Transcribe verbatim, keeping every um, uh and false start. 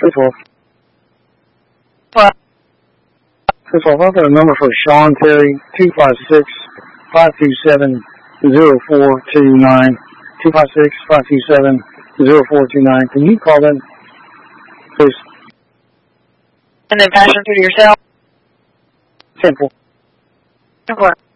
three twelve. What? three twelve, I've got a number for Sean Terry, two five six, five two seven, zero four two nine. two five six, five two seven, zero four two nine. Can you call them, please? And then pass them through to yourself? Simple. Of course.